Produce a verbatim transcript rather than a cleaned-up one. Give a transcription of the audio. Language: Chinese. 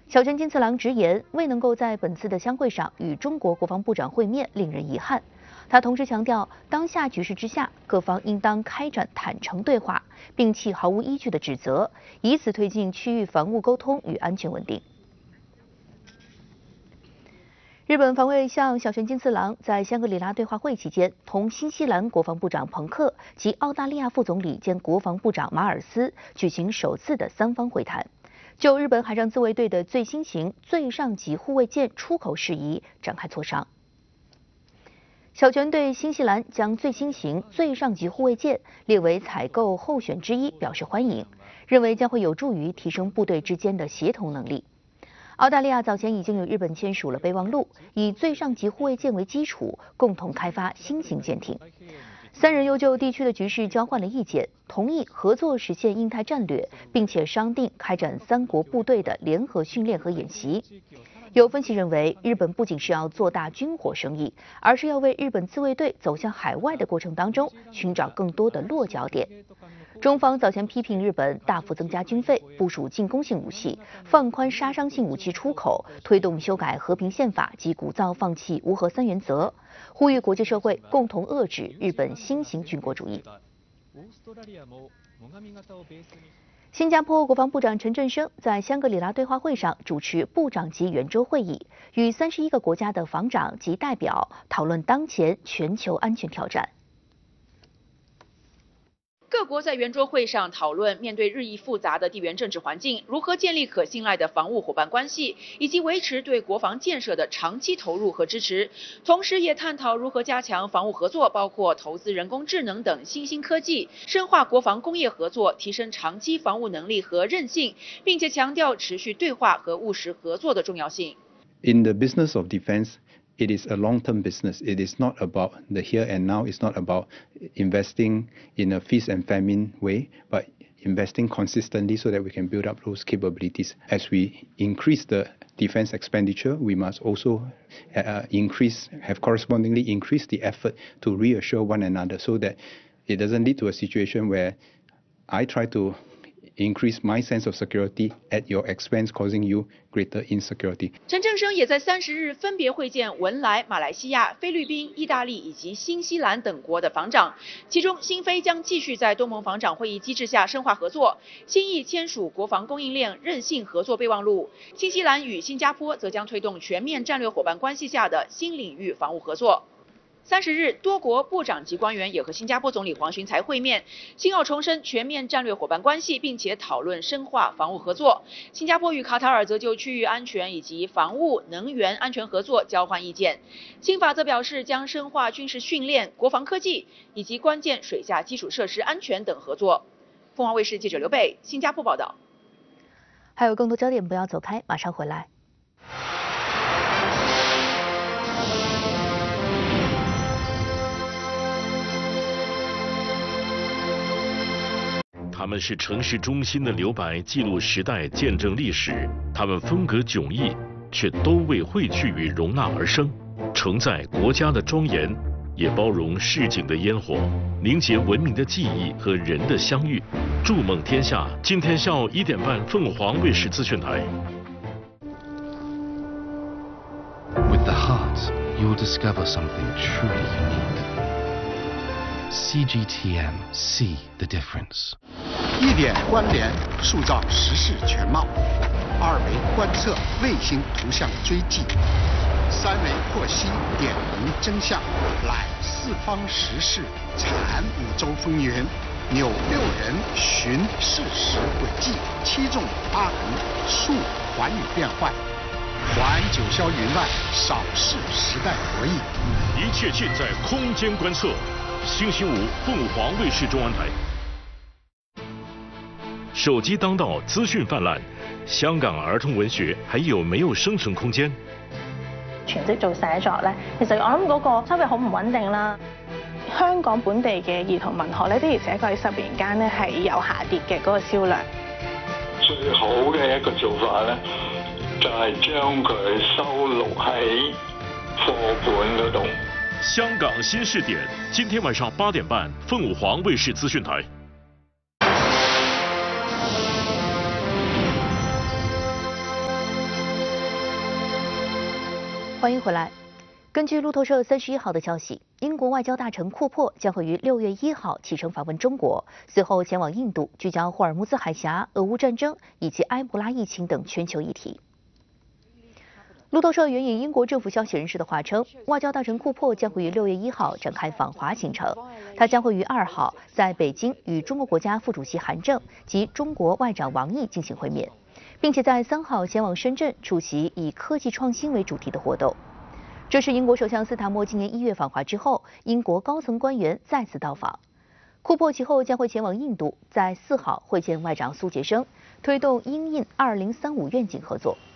小泉进次郎直言，未能够在本次的相会上与中国国防部长会面，令人遗憾。他同时强调，当下局势之下，各方应当开展坦诚对话，摒弃毫无依据的指责，以此推进区域防务沟通与安全稳定。日本防卫相小泉进次郎在香格里拉对话会期间，同新西兰国防部长彭克及澳大利亚副总理兼国防部长马尔斯举行首次的三方会谈。就日本海上自卫队的最新型最上级护卫舰出口事宜展开磋商。小泉对新西兰将最新型最上级护卫舰列为采购候选之一表示欢迎，认为将会有助于提升部队之间的协同能力。澳大利亚早前已经与日本签署了备忘录，以最上级护卫舰为基础，共同开发新型舰艇。三人又就地区的局势交换了意见，同意合作实现印太战略，并且商定开展三国部队的联合训练和演习。有分析认为，日本不仅是要做大军火生意，而是要为日本自卫队走向海外的过程当中寻找更多的落脚点。中方早前批评日本大幅增加军费，部署进攻性武器，放宽杀伤性武器出口，推动修改和平宪法及鼓噪放弃无核三原则，呼吁国际社会共同遏制日本新型军国主义。新加坡国防部长陈振声在香格里拉对话会上主持部长级圆桌会议，与三十一个国家的防长及代表讨论当前全球安全挑战。 各国在圆桌会上讨论面对日益复杂的地缘政治环境，如何建立可信赖的防务伙伴关系，以及维持对国防建设的长期投入和支持。同时，也探讨如何加强防务合作，包括投资人工智能等新兴科技，深化国防工业合作，提升长期防务能力和韧性，并且强调持续对话和务实合作的重要性。 In the business of defense, it is a long-term business. It is not about the here and now. It's not about investing in a feast and famine way, but investing consistently so that we can build up those capabilities. As we increase the defense expenditure, we must also uh, increase, have correspondingly increased the effort to reassure one another so that it doesn't lead to a situation where I try to increase my sense of security at your expense, causing you greater insecurity. 陈振声也在三十日分别会见文莱、马来西亚、菲律宾、意大利以及新西兰等国的防长，其中新菲将继续在东盟防长会议机制下深化合作，新意签署国防供应链韧性合作备忘录，新西兰与新加坡则将推动全面战略伙伴关系下的新领域防务合作。三十日，多国部长级官员也和新加坡总理黄循财会面，新澳重申全面战略伙伴关系，并且讨论深化防务合作。新加坡与卡塔尔则就区域安全以及防务、能源安全合作交换意见。新法则表示将深化军事训练、国防科技以及关键水下基础设施安全等合作。凤凰卫视记者刘贝，新加坡报道。 还有更多焦点，不要走开，马上回来。 他们是城市中心的留白，记录时代，见证历史。他们风格迥异，却都为汇聚与容纳而生，承载国家的庄严，也包容市井的烟火，凝结文明的记忆和人的相遇。筑梦天下，今天下午一点半，凤凰卫视资讯台。 With the heart, you will discover something truly unique. C G T M, see the difference. 一点关联，塑造时事全貌；二维观测，卫星图像追迹；三维获悉，点明真相。来四方时事，产五洲风云，扭六人寻事实轨迹，七纵八横，述寰宇变幻。环九霄云外，扫视时代博弈。 一切尽在空间观测。星期五，凤凰卫视中文台。手機當道，資訊泛濫，香港兒童文學還有沒有生存空間？ 全職做寫作咧，其實我諗嗰個收入好唔穩定啦。香港本地嘅兒童文學咧，的而且確喺十年間咧係有下跌嘅嗰個銷量。 最好嘅一個做法咧，就係將佢收錄喺課本嗰度。 香港新視點，今天晚上八點半，鳳凰衛視資訊台。 欢迎回来。根据路透社三十一号的消息，英国外交大臣库珀将会于六月一号启程访问中国，随后前往印度，聚焦霍尔木兹海峡、俄乌战争以及埃博拉疫情等全球议题。路透社援引英国政府消息人士的话称，外交大臣库珀将会于六月一号展开访华行程，他将会于二号在北京与中国国家副主席韩正及中国外长王毅进行会面，并且在三号前往深圳出席以科技创新为主题的活动。这是英国首相斯塔默今年一月访华之后，英国高层官员再次到访。库珀其后将会前往印度，在四号会见外长苏杰生，推动英印二零三五愿景合作。